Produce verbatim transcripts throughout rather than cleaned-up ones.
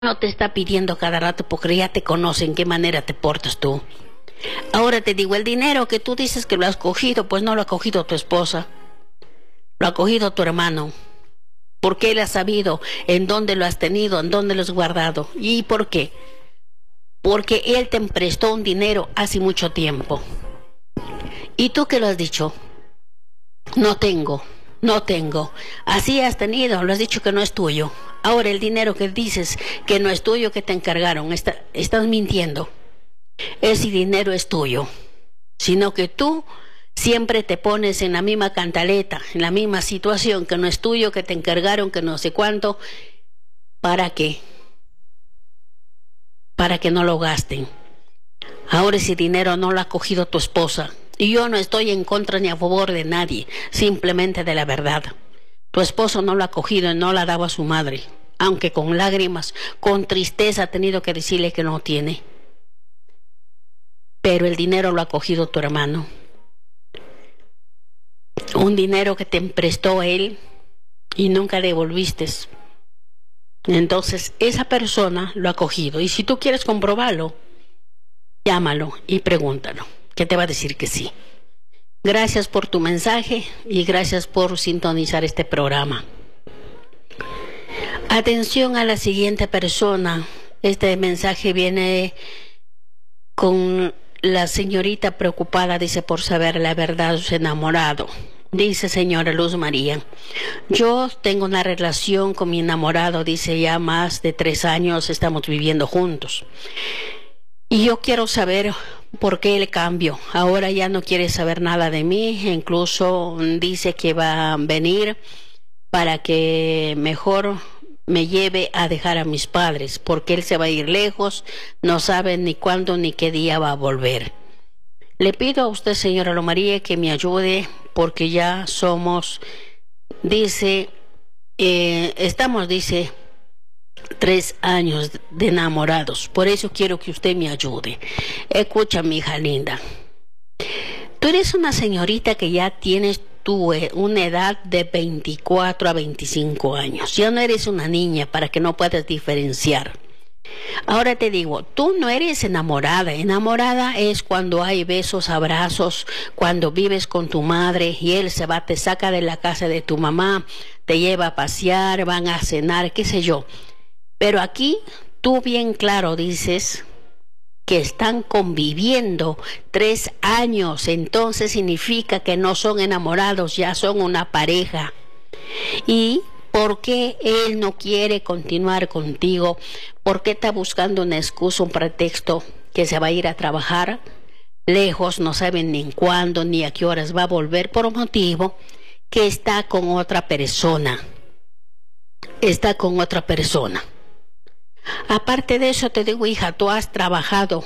No te está pidiendo cada rato porque ya te conocen qué manera te portas tú. Ahora te digo, el dinero que tú dices que lo has cogido, pues no lo ha cogido tu esposa. Lo ha cogido tu hermano. Porque él ha sabido en dónde lo has tenido, en dónde lo has guardado. ¿Y por qué? Porque él te prestó un dinero hace mucho tiempo. ¿Y tú qué lo has dicho? No tengo, no tengo. Así has tenido, lo has dicho que no es tuyo. Ahora el dinero que dices que no es tuyo, que te encargaron, está, estás mintiendo. Ese dinero es tuyo. Sino que tú siempre te pones en la misma cantaleta, en la misma situación, que no es tuyo, que te encargaron, que no sé cuánto. ¿Para qué? Para que no lo gasten. Ahora ese dinero no lo ha cogido tu esposa. Y yo no estoy en contra ni a favor de nadie, simplemente de la verdad. Tu esposo no lo ha cogido y no la ha dado a su madre, aunque con lágrimas, con tristeza ha tenido que decirle que no tiene. Pero el dinero lo ha cogido tu hermano. Un dinero que te prestó él y nunca devolviste. Entonces esa persona lo ha cogido. Y si tú quieres comprobarlo, llámalo y pregúntalo, que te va a decir que sí. Gracias por tu mensaje y gracias por sintonizar este programa. Atención a la siguiente persona. Este mensaje viene con la señorita preocupada, dice, por saber la verdad de su enamorado. Dice: señora Luz María, yo tengo una relación con mi enamorado, dice, ya más de tres años estamos viviendo juntos. Y yo quiero saber por qué el cambio. Ahora ya no quiere saber nada de mí, incluso dice que va a venir para que mejor me lleve a dejar a mis padres, porque él se va a ir lejos, no sabe ni cuándo ni qué día va a volver. Le pido a usted, señora Luz María, que me ayude, porque ya somos, dice, eh, estamos, dice, tres años de enamorados. Por eso quiero que usted me ayude. Escucha, mi hija linda. Tú eres una señorita que ya tienes tú una edad de veinticuatro a veinticinco años. Ya no eres una niña para que no puedas diferenciar. Ahora te digo, tú no eres enamorada. Enamorada es cuando hay besos, abrazos, cuando vives con tu madre y él se va, te saca de la casa de tu mamá, te lleva a pasear, van a cenar, qué sé yo. Pero aquí tú bien claro dices que están conviviendo tres años, entonces significa que no son enamorados, ya son una pareja. ¿Y por qué él no quiere continuar contigo? ¿Por qué está buscando una excusa, un pretexto, que se va a ir a trabajar lejos, no saben ni en cuándo ni a qué horas va a volver, por un motivo que está con otra persona? Está con otra persona. Aparte de eso, te digo, hija, tú has trabajado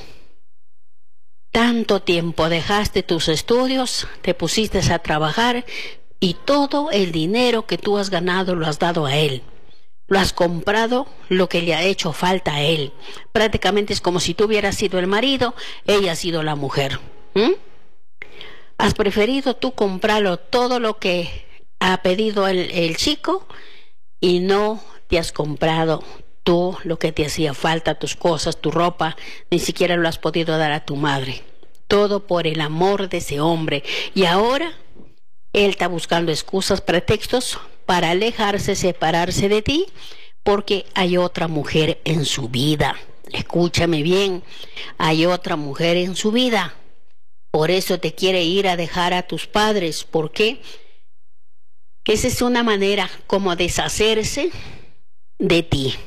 tanto tiempo, dejaste tus estudios, te pusiste a trabajar y todo el dinero que tú has ganado lo has dado a él. Lo has comprado lo que le ha hecho falta a él. Prácticamente es como si tú hubieras sido el marido, ella ha sido la mujer. ¿Mm? Has preferido tú comprarlo todo lo que ha pedido el, el chico y no te has comprado tú lo que te hacía falta, tus cosas, tu ropa, ni siquiera lo has podido dar a tu madre. Todo por el amor de ese hombre. Y ahora él está buscando excusas, pretextos para alejarse, separarse de ti, porque hay otra mujer en su vida. Escúchame bien, hay otra mujer en su vida. Por eso te quiere ir a dejar a tus padres. ¿Por qué? Esa es una manera como deshacerse de ti.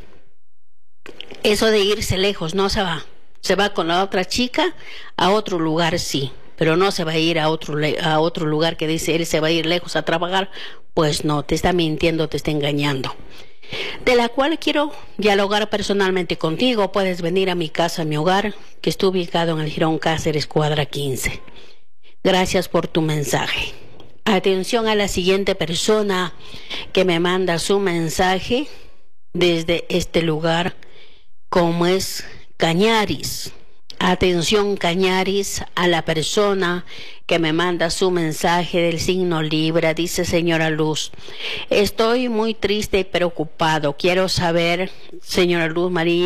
Eso de irse lejos no se va. Se va con la otra chica a otro lugar, sí, pero no se va a ir a otro, a otro lugar que dice él se va a ir lejos a trabajar. Pues no, te está mintiendo, te está engañando. De la cual quiero dialogar personalmente contigo. Puedes venir a mi casa, a mi hogar, que está ubicado en el Jirón Cáceres, cuadra quince. Gracias por tu mensaje. Atención a la siguiente persona que me manda su mensaje desde este lugar, como es Cañaris. Atención, Cañaris, a la persona que me manda su mensaje del signo Libra. Dice: señora Luz, estoy muy triste y preocupado. Quiero saber, señora Luz María,